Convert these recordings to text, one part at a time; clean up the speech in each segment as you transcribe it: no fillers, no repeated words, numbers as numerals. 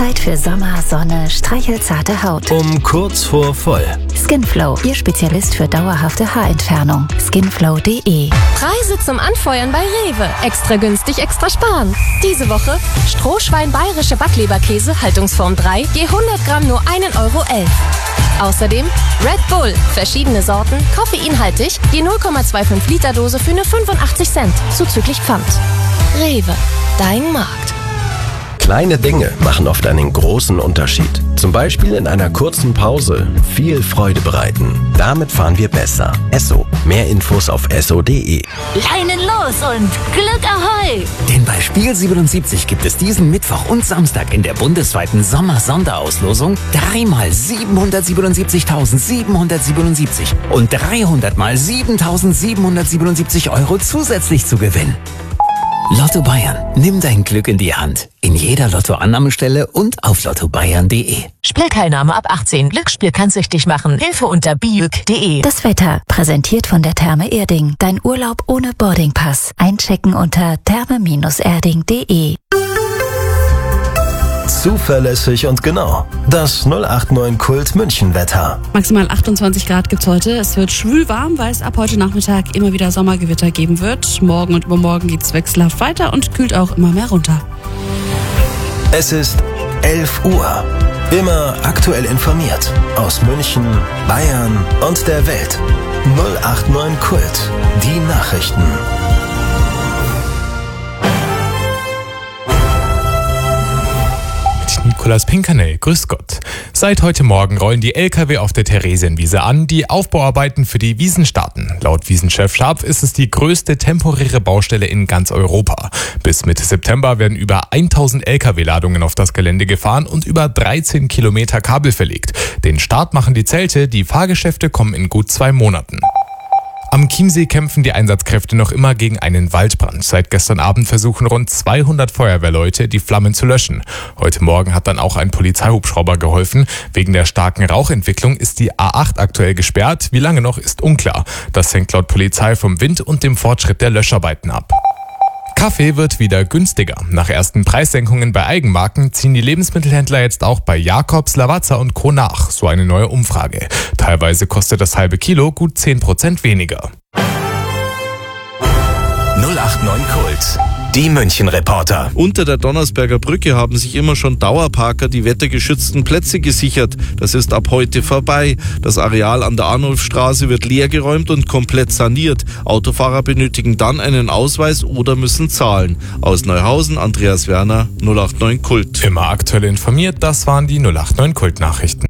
Zeit für Sommer, Sonne, streichelzarte Haut. Um kurz vor voll. Skinflow, Ihr Spezialist für dauerhafte Haarentfernung. Skinflow.de. Preise zum Anfeuern bei Rewe. Extra günstig, extra sparen. Diese Woche Strohschwein bayerische Backleberkäse, Haltungsform 3, je 100 Gramm nur 1,11 Euro. Außerdem Red Bull, verschiedene Sorten, koffeinhaltig, je 0,25 Liter Dose für nur 85 Cent, zuzüglich Pfand. Rewe, dein Markt. Kleine Dinge machen oft einen großen Unterschied. Zum Beispiel in einer kurzen Pause viel Freude bereiten. Damit fahren wir besser. Esso. Mehr Infos auf esso.de. Leinen los und Glück Ahoi! Denn bei Spiel 77 gibt es diesen Mittwoch und Samstag in der bundesweiten Sommer-Sonderauslosung 3 mal 777.777 und 300 mal 7.777 Euro zusätzlich zu gewinnen. Lotto Bayern. Nimm dein Glück in die Hand. In jeder Lottoannahmestelle und auf lottobayern.de. Spielteilnahme ab 18. Glücksspiel kann süchtig machen. Hilfe unter biüg.de. Das Wetter, präsentiert von der Therme Erding. Dein Urlaub ohne Boardingpass. Einchecken unter therme-erding.de. Zuverlässig und genau. Das 089 Kult München Wetter. Maximal 28 Grad gibt's heute. Es wird schwül warm, weil es ab heute Nachmittag immer wieder Sommergewitter geben wird. Morgen und übermorgen geht's wechselhaft weiter und kühlt auch immer mehr runter. Es ist 11 Uhr. Immer aktuell informiert. Aus München, Bayern und der Welt. 089 Kult. Die Nachrichten. Nikolaus Pinkernell, grüß Gott. Seit heute Morgen rollen die LKW auf der Theresienwiese an, die Aufbauarbeiten für die Wiesen starten. Laut Wiesenchef Scharpf ist es die größte temporäre Baustelle in ganz Europa. Bis Mitte September werden über 1000 LKW-Ladungen auf das Gelände gefahren und über 13 Kilometer Kabel verlegt. Den Start machen die Zelte, die Fahrgeschäfte kommen in gut 2 Monaten. Am Chiemsee kämpfen die Einsatzkräfte noch immer gegen einen Waldbrand. Seit gestern Abend versuchen rund 200 Feuerwehrleute, die Flammen zu löschen. Heute Morgen hat dann auch ein Polizeihubschrauber geholfen. Wegen der starken Rauchentwicklung ist die A8 aktuell gesperrt. Wie lange noch, ist unklar. Das hängt laut Polizei vom Wind und dem Fortschritt der Löscharbeiten ab. Kaffee wird wieder günstiger. Nach ersten Preissenkungen bei Eigenmarken ziehen die Lebensmittelhändler jetzt auch bei Jacobs, Lavazza und Co. nach, so eine neue Umfrage. Teilweise kostet das halbe Kilo gut 10% weniger. 089 Kult. Die München-Reporter. Unter der Donnersberger Brücke haben sich immer schon Dauerparker die wettergeschützten Plätze gesichert. Das ist ab heute vorbei. Das Areal an der Arnulfstraße wird leergeräumt und komplett saniert. Autofahrer benötigen dann einen Ausweis oder müssen zahlen. Aus Neuhausen, Andreas Werner, 089 Kult. Immer aktuell informiert, das waren die 089 Kult-Nachrichten.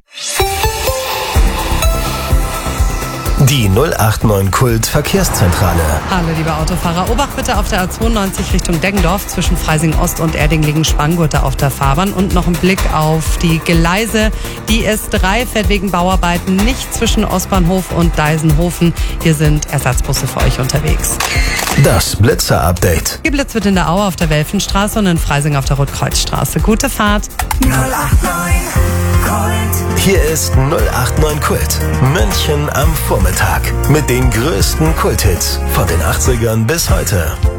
Die 089 Kult Verkehrszentrale. Hallo liebe Autofahrer, Obacht bitte auf der A92 Richtung Deggendorf. Zwischen Freising Ost und Erding liegen Spanngurte auf der Fahrbahn. Und noch ein Blick auf die Gleise. Die S3 fährt wegen Bauarbeiten nicht zwischen Ostbahnhof und Deisenhofen. Hier sind Ersatzbusse für euch unterwegs. Das Blitzer-Update. Geblitzt wird in der Aue auf der Welfenstraße und in Freising auf der Rotkreuzstraße. Gute Fahrt. 089 Kult. Hier ist 089 Kult. München am Vormittag. Mit den größten Kulthits von den 80ern bis heute.